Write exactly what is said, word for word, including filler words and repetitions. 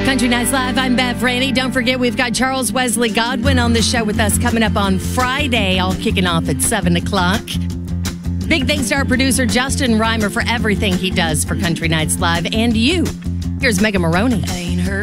Country Nights Live, I'm Bev Raney. Don't forget, we've got Charles Wesley Godwin on the show with us coming up on Friday, all kicking off at seven o'clock. Big thanks to our producer, Justin Reimer, for everything he does for Country Nights Live and you. Here's Megan Maroney.